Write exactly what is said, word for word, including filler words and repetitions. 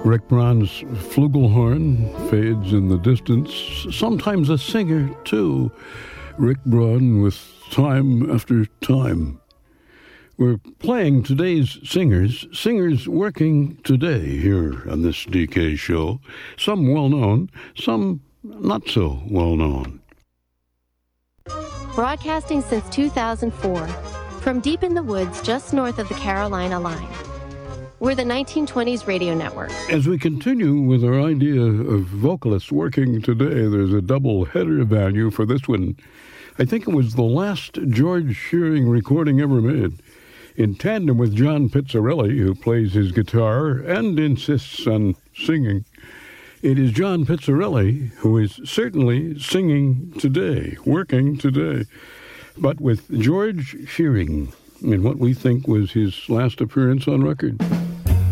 Rick Braun's flugelhorn fades in the distance. Sometimes a singer, too. Rick Braun with Time After Time. We're playing today's singers, singers working today here on this D K show. Some well-known, some not so well-known. Broadcasting since two thousand four, from deep in the woods just north of the Carolina line. We're the nineteen twenties Radio Network. As we continue with our idea of vocalists working today, there's a double header value for this one. I think it was the last George Shearing recording ever made, in tandem with John Pizzarelli, who plays his guitar and insists on singing. It is John Pizzarelli who is certainly singing today, working today, but with George Shearing in what we think was his last appearance on record.